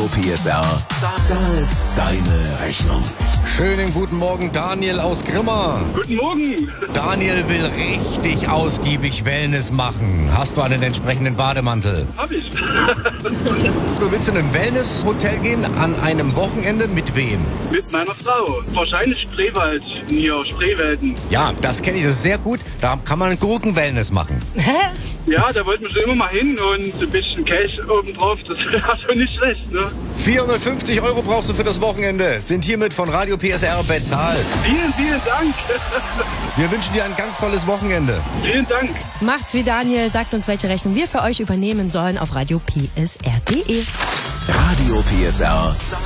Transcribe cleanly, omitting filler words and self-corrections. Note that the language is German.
PSR zahlt deine Rechnung. Schönen guten Morgen, Daniel aus Grimma. Guten Morgen. Daniel will richtig ausgiebig Wellness machen. Hast du einen entsprechenden Bademantel? Hab ich. Du willst in ein Wellnesshotel gehen an einem Wochenende mit wem? Mit meiner Frau. Wahrscheinlich Spreewald. Hier, Spreewälden. Ja, das kenne ich, das ist sehr gut. Da kann man Gurken-Wellness machen. Ja, da wollten wir schon immer mal hin und ein bisschen Cash obendrauf. Das wäre schon nicht schlecht, ne? 450 € brauchst du für das Wochenende. Sind hiermit von Radio PSR bezahlt. Vielen, vielen Dank. Wir wünschen dir ein ganz tolles Wochenende. Vielen Dank. Macht's wie Daniel, sagt uns, welche Rechnung wir für euch übernehmen sollen auf radiopsr.de. Radio PSR